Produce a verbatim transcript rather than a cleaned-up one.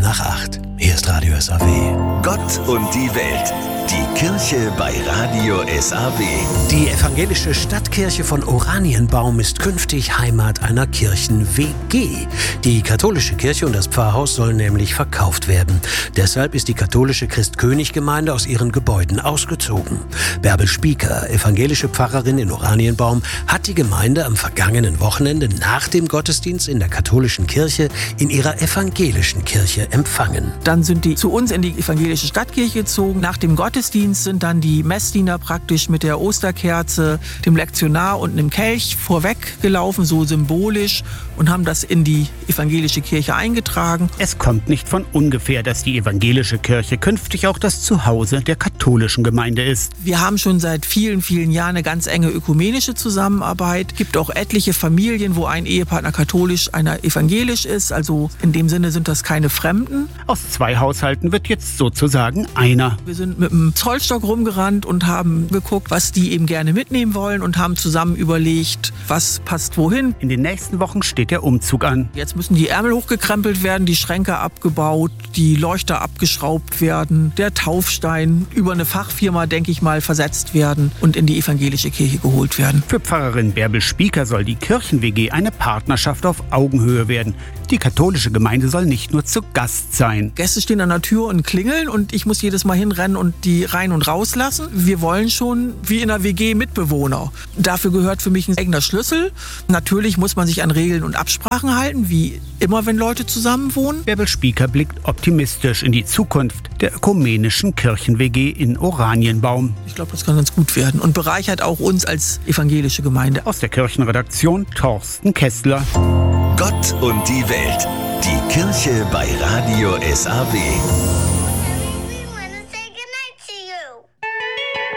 nach acht. Hier ist Radio S A W. Gott und die Welt. Die Kirche bei Radio S A W. Die evangelische Stadtkirche von Oranienbaum ist künftig Heimat einer Kirchen-W G. Die katholische Kirche und das Pfarrhaus sollen nämlich verkauft werden. Deshalb ist die katholische Christ-König-Gemeinde aus ihren Gebäuden ausgezogen. Bärbel Spieker, evangelische Pfarrerin in Oranienbaum, hat die Gemeinde am vergangenen Wochenende nach dem Gottesdienst in der katholischen Kirche in ihrer evangelischen Kirche empfangen. Dann sind die zu uns in die evangelische Stadtkirche gezogen. Nach dem Gottesdienst sind dann die Messdiener praktisch mit der Osterkerze, dem Lektionar und einem Kelch vorweg gelaufen, so symbolisch, und haben das in die evangelische Kirche eingetragen. Es kommt nicht von ungefähr, dass die evangelische Kirche künftig auch das Zuhause der katholischen Gemeinde ist. Wir haben schon seit vielen, vielen Jahren eine ganz enge ökumenische Zusammenarbeit. Es gibt auch etliche Familien, wo ein Ehepartner katholisch, einer evangelisch ist. Also in dem Sinne sind das keine Fremden. Aus zwei Haushalten wird jetzt sozusagen einer. Wir sind mit dem Zollstock rumgerannt und haben geguckt, was die eben gerne mitnehmen wollen und haben zusammen überlegt, was passt wohin. In den nächsten Wochen steht der Umzug an. Jetzt müssen die Ärmel hochgekrempelt werden, die Schränke abgebaut, die Leuchter abgeschraubt werden, der Taufstein über eine Fachfirma, denke ich mal, versetzt werden und in die evangelische Kirche geholt werden. Für Pfarrerin Bärbel Spieker soll die Kirchen-W G eine Partnerschaft auf Augenhöhe werden. Die katholische Gemeinde soll nicht nur zu Gast sein. Gäste stehen an der Tür und klingeln und ich muss jedes Mal hinrennen und die rein und rauslassen. Wir wollen schon wie in der W G Mitbewohner. Dafür gehört für mich ein eigener Schlüssel. Natürlich muss man sich an Regeln und Absprachen halten, wie immer, wenn Leute zusammen wohnen. Bärbel Spieker blickt optimistisch in die Zukunft der ökumenischen Kirchen-W G in Oranienbaum. Ich glaube, das kann ganz gut werden und bereichert auch uns als evangelische Gemeinde. Aus der Kirchenredaktion Thorsten Kessler. Gott und die Welt. Die Kirche bei Radio S A W.